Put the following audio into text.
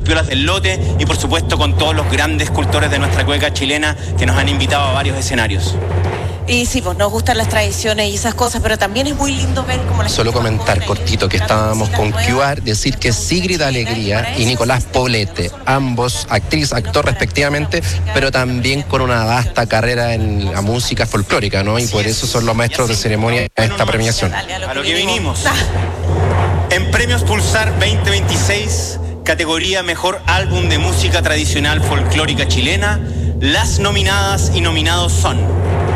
Piolas del Lote y por supuesto con todos los grandes cultores de nuestra cueca chilena que nos han invitado a varios escenarios. Y sí, pues nos gustan las tradiciones y esas cosas, pero también es muy lindo ver cómo la Solo comentar cortito que estábamos con QR, decir que Sigrid Alegría y Nicolás Poblete, ambos actriz, actor respectivamente, pero también con una vasta carrera en la música folclórica, ¿no? Y por eso son los maestros de ceremonia de esta premiación. A lo que vinimos. En Premios Pulsar 2026, categoría Mejor Álbum de Música Tradicional Folclórica Chilena, las nominadas y nominados son